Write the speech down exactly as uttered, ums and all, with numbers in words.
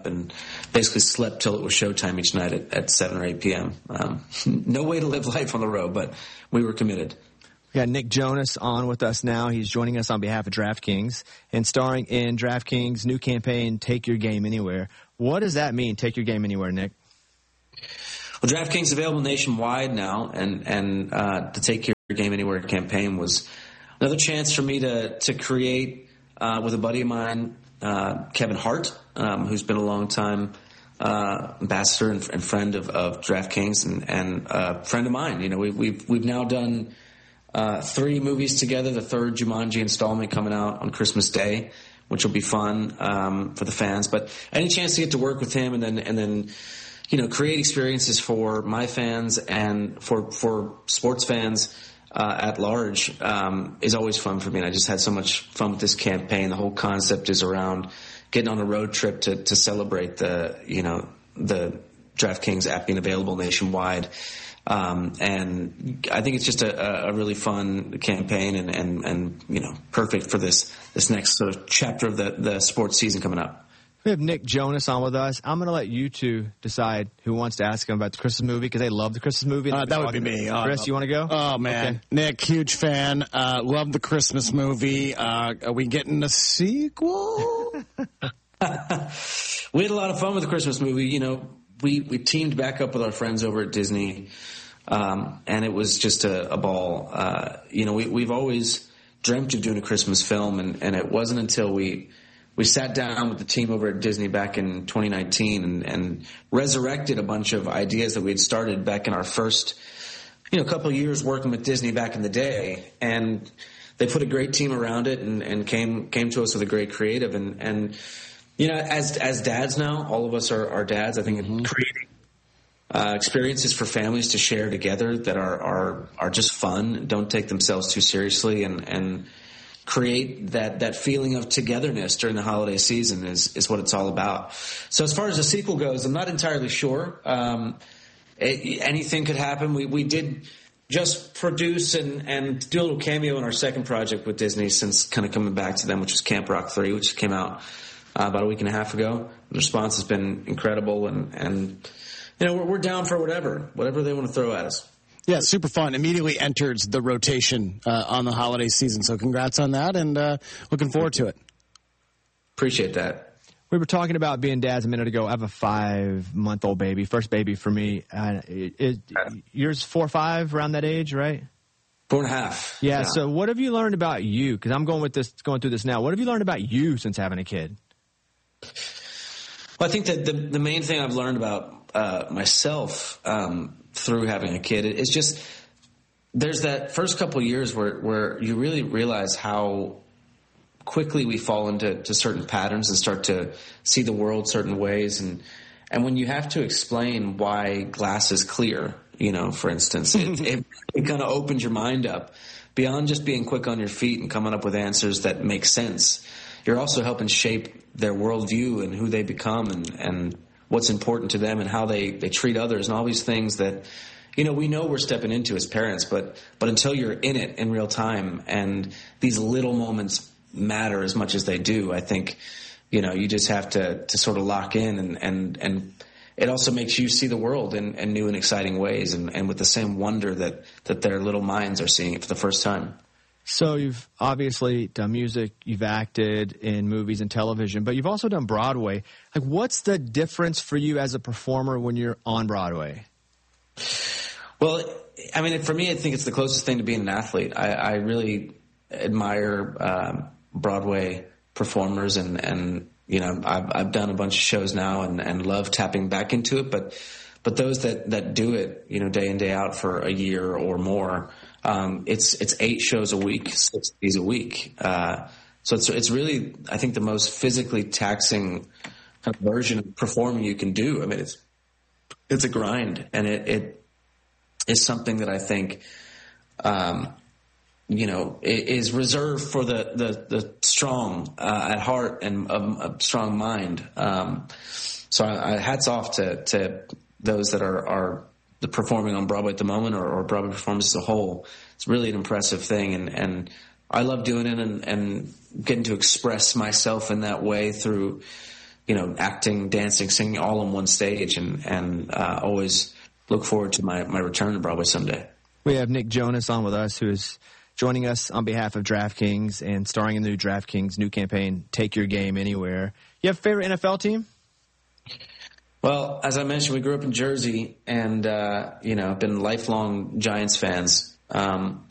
up and basically slept till it was showtime each night at, at seven or eight p.m. Um, no way to live life on the road, but we were committed. We got Nick Jonas on with us now. He's joining us on behalf of DraftKings and starring in DraftKings' new campaign, Take Your Game Anywhere. What does that mean, Take Your Game Anywhere, Nick? Well, DraftKings is available nationwide now, and, and uh, the Take Your Game Anywhere campaign was another chance for me to, to create uh, with a buddy of mine, uh, Kevin Hart, um, who's been a long time uh, ambassador and, and friend of, of DraftKings and, and a friend of mine. You know, we, we've, we've now done Uh, three movies together, the third Jumanji installment coming out on Christmas Day, which will be fun um, for the fans. But any chance to get to work with him and then, and then, you know, create experiences for my fans and for for sports fans uh, at large um, is always fun for me. And I just had so much fun with this campaign. The whole concept is around getting on a road trip to to celebrate the, you know, the DraftKings app being available nationwide. Um, and I think it's just a, a really fun campaign and, and, and, you know, perfect for this, this next sort of chapter of the, the sports season coming up. We have Nick Jonas on with us. I'm going to let you two decide who wants to ask him about the Christmas movie because they love the Christmas movie. Uh, that would be me. Uh, Chris, you want to go? Oh, man. Okay. Nick, huge fan. Uh, love the Christmas movie. Uh, are we getting a sequel? We had a lot of fun with the Christmas movie. You know, we, we teamed back up with our friends over at Disney. Um, and it was just a, a ball. Uh, you know, we, we've always dreamt of doing a Christmas film, and, and it wasn't until we we sat down with the team over at Disney back in twenty nineteen and, and resurrected a bunch of ideas that we had started back in our first, you know, couple of years working with Disney back in the day. And they put a great team around it and, and came came to us with a great creative. And, and you know, as as dads now, all of us are, are dads. I think mm-hmm. creating Uh, experiences for families to share together that are, are, are just fun, don't take themselves too seriously, and, and create that, that feeling of togetherness during the holiday season is, is what it's all about. So as far as the sequel goes, I'm not entirely sure. Um, it, anything could happen. We, we did just produce and, and do a little cameo in our second project with Disney since kind of coming back to them, which is Camp Rock three, which came out uh, about a week and a half ago. The response has been incredible, and, and you know, we're, we're down for whatever, whatever they want to throw at us. Yeah, super fun. Immediately enters the rotation uh, on the holiday season. So congrats on that, and uh, looking forward to it. Appreciate that. We were talking about being dads a minute ago. I have a five-month-old baby, first baby for me. Uh, it, it, yours four or five, around that age, right? Four and a half. Yeah, yeah. So what have you learned about you? Because I'm going with this, going through this now. What have you learned about you since having a kid? Well, I think that the, the main thing I've learned about uh, myself um, through having a kid is just there's that first couple of years where, where you really realize how quickly we fall into to certain patterns and start to see the world certain ways. And, and when you have to explain why glass is clear, you know, for instance, it, it, it kind of opens your mind up beyond just being quick on your feet and coming up with answers that make sense. You're also helping shape their worldview and who they become and, and what's important to them and how they, they treat others and all these things that, you know, we know we're stepping into as parents, but, but until you're in it in real time and these little moments matter as much as they do, I think, you know, you just have to, to sort of lock in and, and, and it also makes you see the world in, in new and exciting ways and, and with the same wonder that, that their little minds are seeing it for the first time. So you've obviously done music, you've acted in movies and television, but you've also done Broadway. Like, what's the difference for you as a performer when you're on Broadway? Well, I mean, for me, I think it's the closest thing to being an athlete. I, I really admire um, Broadway performers, and, and you know, I've, I've done a bunch of shows now and, and love tapping back into it. But but those that, that do it, you know, day in, day out for a year or more, Um, it's it's eight shows a week, six days a week. Uh, so it's it's really, I think, the most physically taxing kind of version of performing you can do. I mean, it's it's a grind, and it, it is something that I think, um, you know, is reserved for the the, the strong uh, at heart and a, a strong mind. Um, so I, I hats off to to those that are are. The performing on Broadway at the moment, or, or Broadway performance as a whole. It's really an impressive thing, and, and I love doing it and, and getting to express myself in that way through you know, acting, dancing, singing all on one stage, and and uh, always look forward to my, my return to Broadway someday. We have Nick Jonas on with us, who is joining us on behalf of DraftKings and starring in the new DraftKings new campaign, Take Your Game Anywhere. You have a favorite N F L team? Well, as I mentioned, we grew up in Jersey, and uh, you know, been lifelong Giants fans. Um,